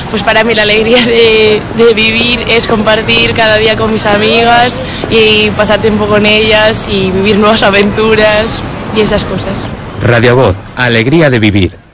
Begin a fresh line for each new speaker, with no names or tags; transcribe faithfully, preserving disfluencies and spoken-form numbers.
pues para mí la alegría de, de vivir es compartir cada día con mis amigas y pasar tiempo con ellas y vivir nuevas aventuras y esas cosas.
Radio Voz, alegría de vivir.